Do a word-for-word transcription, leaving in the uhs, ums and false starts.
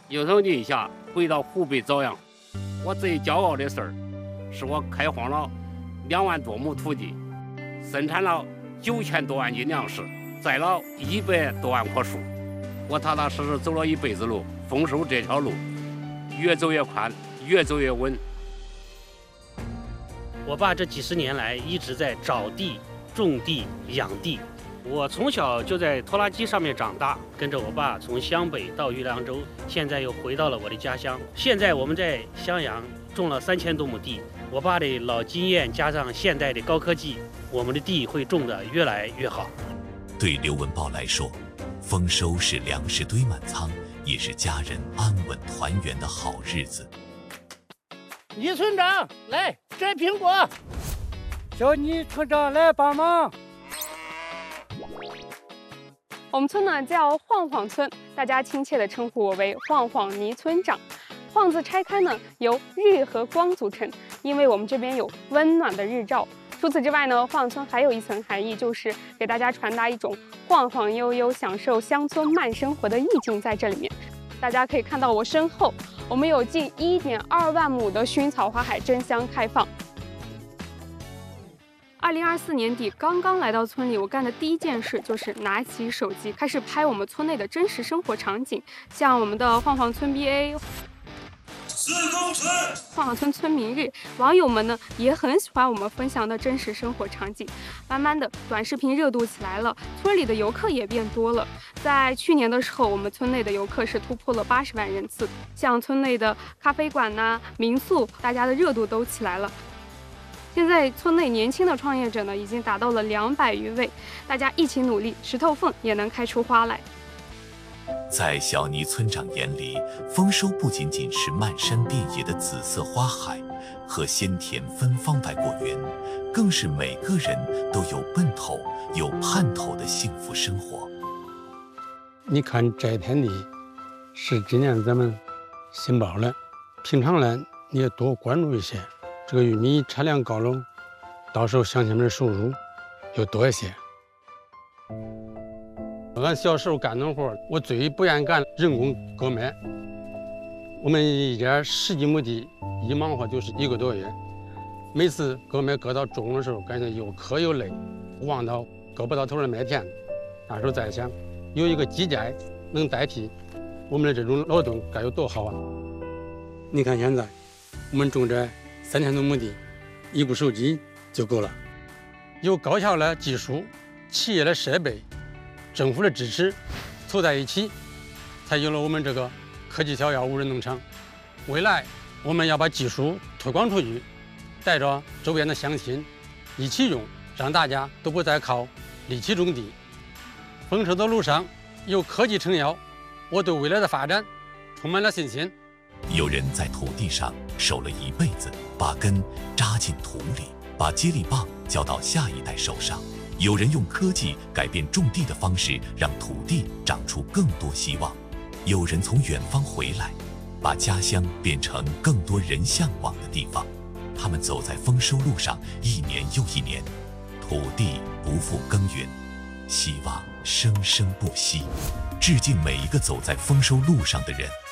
有生之下回到湖北枣阳，我最骄傲的事儿，是我开荒了两万多亩土地，生产了九千多万斤粮食，栽了一百多万棵树。我踏踏实实走了一辈子路，丰收这条路越走越宽，越走越稳。 我爸这几十年来一直在找地、种地、养地。我从小就在拖拉机上面长大，跟着我爸从湘北到玉良州，现在又回到了我的家乡。现在我们在襄阳种了三千多亩地，我爸的老经验加上现代的高科技，我们的地会种得越来越好。 对刘文豹来说，丰收是粮食堆满仓，也是家人安稳团圆的好日子。 倪村长，来摘苹果。小倪村长来帮忙。 我们村呢叫晃晃村，大家亲切地称呼我为晃晃倪村长。晃字拆开呢，由日和光组成，因为我们这边有温暖的日照。除此之外呢，晃村还有一层含义，就是给大家传达一种晃晃悠悠、享受乡村慢生活的意境在这里面。大家可以看到我身后，我们有近一点二万亩的薰草花海争相开放。二零二四年底刚刚来到村里，我干的第一件事就是拿起手机开始拍我们村内的真实生活场景，像我们的晃晃村 B A、晃晃村村民日，网友们呢也很喜欢我们分享的真实生活场景。慢慢的，短视频热度起来了，村里的游客也变多了。在去年的时候，我们村内的游客是突破了八十万人次，像村内的咖啡馆呐、啊、民宿，大家的热度都起来了。现在村内年轻的创业者呢，已经达到了两百余位，大家一起努力，石头缝也能开出花来。 在小倪村长眼里，丰收不仅仅是漫山遍野的紫色花海和鲜甜芬芳百果园，更是每个人都有奔头、有盼头的幸福生活。 你看这片地是今年咱们新包的，平常呢你也多关注一些。这个玉米产量高了，到时候乡亲们的收入又多一些。俺小时候干农活，我最不愿意干人工割麦。我们一家十几亩地，一忙活就是一个多月。每次割麦割到中午的时候，感觉又渴又累，望到割不到头的麦田，那时候在想，有一个机械能代替我们的这种劳动，该有多好啊！你看现在，我们种这三千多亩地，一部手机就够了。有高效的技术、企业的设备、政府的支持，凑在一起，才有了我们这个科技小药无人农场。未来我们要把技术推广出去，带着周边的乡亲一起用，让大家都不再靠力气种地。丰收的路上有科技撑腰，我对未来的发展充满了信心。 有人在土地上守了一辈子，把根扎进土里，把接力棒交到下一代手上。有人用科技改变种地的方式，让土地长出更多希望。有人从远方回来，把家乡变成更多人向往的地方。他们走在丰收路上，一年又一年，土地不复耕耘，希望生生不息。致敬每一个走在丰收路上的人。